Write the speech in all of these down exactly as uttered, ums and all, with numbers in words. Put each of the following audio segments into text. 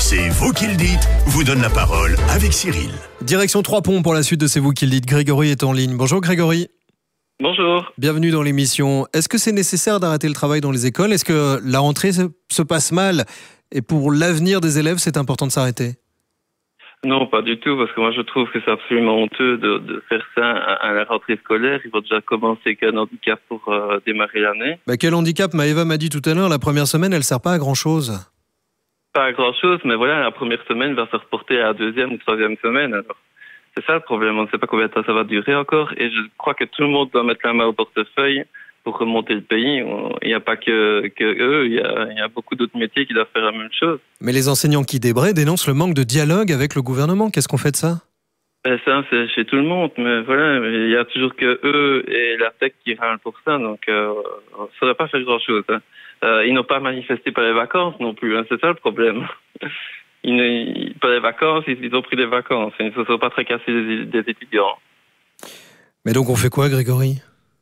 C'est vous qui le dites, vous donne la parole avec Cyril. Direction Trois Ponts pour la suite de C'est vous qui le dites. Grégory est en ligne. Bonjour Grégory. Bonjour. Bienvenue dans l'émission. Est-ce que c'est nécessaire d'arrêter le travail dans les écoles? Est-ce que la rentrée se, se passe mal et pour l'avenir des élèves, c'est important de s'arrêter? Non, pas du tout, parce que moi je trouve que c'est absolument honteux de, de faire ça à, à la rentrée scolaire. Il faut déjà commencer qu'un handicap pour euh, démarrer l'année. Bah, quel handicap? Maëva m'a dit tout à l'heure, la première semaine, elle sert pas à grand-chose. Pas à grand-chose, mais voilà, la première semaine va se reporter à la deuxième ou troisième semaine. Alors, c'est ça le problème, on ne sait pas combien de temps ça va durer encore. Et je crois que tout le monde doit mettre la main au portefeuille pour remonter le pays. Il n'y a pas que, que eux, il y a, il y a beaucoup d'autres métiers qui doivent faire la même chose. Mais les enseignants qui débraient dénoncent le manque de dialogue avec le gouvernement. Qu'est-ce qu'on fait de ça? Ben ça, c'est chez tout le monde, mais voilà, il y a toujours que eux et la tech qui râlent pour ça, donc euh, on ne saurait pas faire grand-chose. Hein. Euh, ils n'ont pas manifesté par les vacances non plus, hein, c'est ça le problème. Ils, ils, pas les vacances, ils, ils ont pris des vacances, ils ne se sont pas tracassés des, des étudiants. Mais donc on fait quoi, Grégory?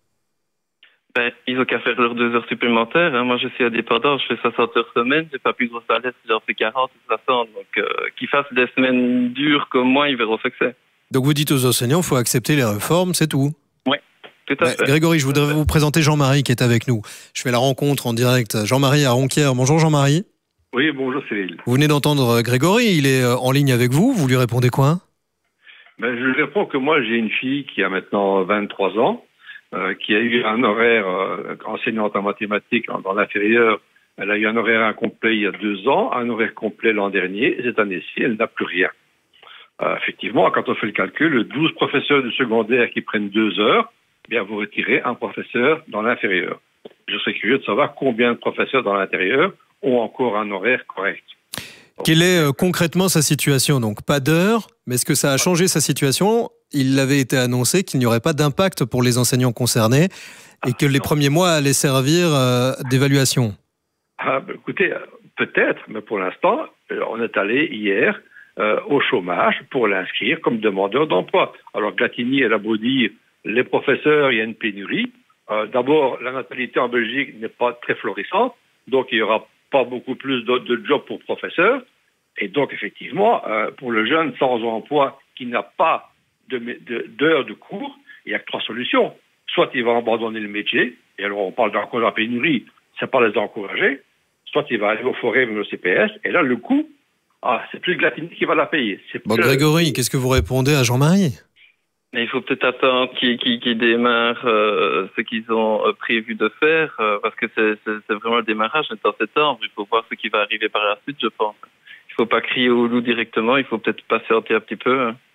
Ben, ils ont qu'à faire leurs deux heures supplémentaires. Hein. Moi, je suis indépendant, je fais soixante heures semaine, j'ai pas plus gros salaire si j'en fais quarante ou soixante. Donc, euh, qu'ils fassent des semaines dures comme moi, ils verront ce que c'est. Donc vous dites aux enseignants, il faut accepter les réformes, c'est tout? Oui, tout à bah, fait. Grégory, je voudrais vous présenter Jean-Marie qui est avec nous. Je fais la rencontre en direct. Jean-Marie à Ronquière. Bonjour Jean-Marie. Oui, bonjour Cyril. Vous venez d'entendre Grégory, il est en ligne avec vous. Vous lui répondez quoi? Ben, je lui réponds que moi, j'ai une fille qui a maintenant vingt-trois ans, euh, qui a eu un horaire euh, enseignante en mathématiques dans l'inférieur. Elle a eu un horaire incomplet il y a deux ans, un horaire complet l'an dernier. Et cette année-ci, elle n'a plus rien. Euh, effectivement, quand on fait le calcul, douze professeurs du secondaire qui prennent deux heures, eh bien, vous retirez un professeur dans l'inférieur. Je serais curieux de savoir combien de professeurs dans l'intérieur ont encore un horaire correct. Donc, quelle est euh, concrètement sa situation? Donc pas d'heure, mais est-ce que ça a changé sa situation? Il avait été annoncé qu'il n'y aurait pas d'impact pour les enseignants concernés et que les premiers mois allaient servir euh, d'évaluation. Ah, bah, écoutez, peut-être, mais pour l'instant, on est allé hier euh, au chômage pour l'inscrire comme demandeur d'emploi. Alors Glatini, elle a beau dire, les professeurs, il y a une pénurie. Euh, d'abord, la natalité en Belgique n'est pas très florissante, donc il y aura pas beaucoup plus de, de jobs pour professeurs. Et donc, effectivement, euh, pour le jeune sans emploi qui n'a pas de, de, d'heures de cours, il n'y a que trois solutions. Soit il va abandonner le métier, et alors on parle encore de la pénurie, c'est pas les encourager. Soit il va aller au forum ou au C P S, et là, le coût, ah, c'est plus Glatini qui va la payer. C'est Bon, plus... Grégory, qu'est-ce que vous répondez à Jean-Marie? Mais il faut peut-être attendre qu'ils qu'ils, qu'ils démarrent euh, ce qu'ils ont euh, prévu de faire, euh, parce que c'est, c'est, c'est vraiment le démarrage, c'est en septembre. Il faut voir ce qui va arriver par la suite, je pense. Il ne faut pas crier au loup directement, il faut peut-être patienter un petit peu. Hein.